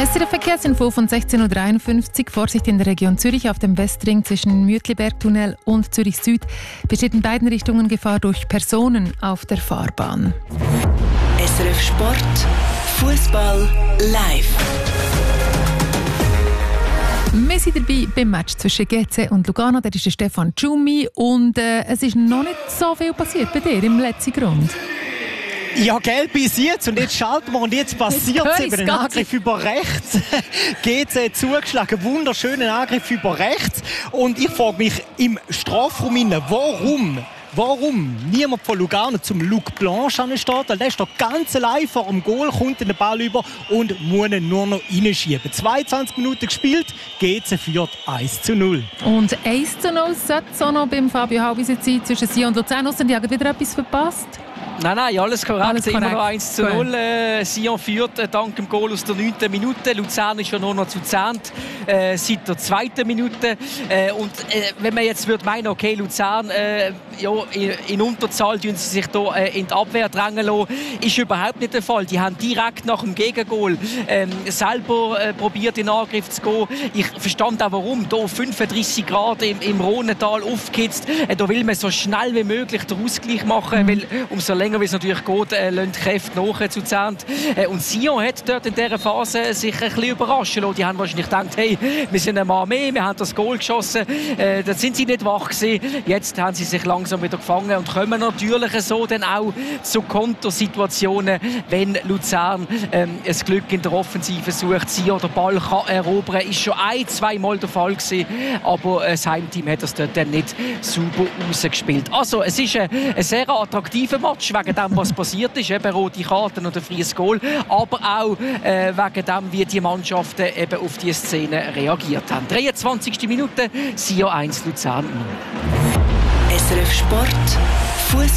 Bessere Verkehrsinfo von 16.53 Uhr. Vorsicht in der Region Zürich auf dem Westring zwischen Mütlibergtunnel und Zürich Süd. Besteht in beiden Richtungen Gefahr durch Personen auf der Fahrbahn. SRF Sport, Fußball live. Wir sind dabei beim Match zwischen GC und Lugano. Da ist der Stefan Tschumi. Und es ist noch nicht so viel passiert bei dir im letzten Grund. Ja, gell, bis jetzt. Und jetzt schalten wir und jetzt passiert es eben. Ein Angriff über rechts. GC zugeschlagen. Wunderschönen Angriff über rechts. Und ich frage mich im Strafraum, warum niemand von Lugano zum Luc Blanche ansteht. Der ist doch ganz allein vor dem Goal, kommt den Ball über und muss ihn nur noch reinschieben. 22 Minuten gespielt, GC führt 1:0. Und 1:0 sollte es auch noch beim Fabio Haubise sein zwischen Sion und Luzern. Ausser die haben wieder etwas verpasst. Nein, alles korrekt. Alles korrekt. Immer noch 1:0. Sion führt dank dem Goal aus der 9. Minute. Luzern ist ja nur noch zu 10. Seit der 2. Minute. Wenn man jetzt meinen, okay, Luzern in Unterzahl tun sie sich hier in die Abwehr drängen lassen, ist überhaupt nicht der Fall. Die haben direkt nach dem Gegengol selber probiert, in Angriff zu gehen. Ich verstand auch, warum. Hier 35 Grad im Rhonental aufgehitzt. Da will man so schnell wie möglich den Ausgleich machen, weil umso länger wie es natürlich geht, lassen die Kräfte nach zu Zent. Und Sion hat dort in dieser Phase sich ein bisschen überraschen lassen. Die haben wahrscheinlich gedacht, hey, wir sind eine Armee, wir haben das Goal geschossen. Da sind sie nicht wach gewesen. Jetzt haben sie sich langsam wieder gefangen und kommen natürlich so dann auch zu Kontersituationen, wenn Luzern das Glück in der Offensive sucht. Sion den Ball kann erobern. Ist schon 1-2 Mal der Fall gewesen, aber das Heimteam hat das dort dann nicht sauber rausgespielt. Also, es ist ein sehr attraktiver Match, wegen dem, was passiert ist, eben rote Karten oder freies Goal, aber auch wegen dem, wie die Mannschaften eben auf diese Szene reagiert haben. 23. Minute, Sion 1, Luzern 0. SRF Sport, Fußball.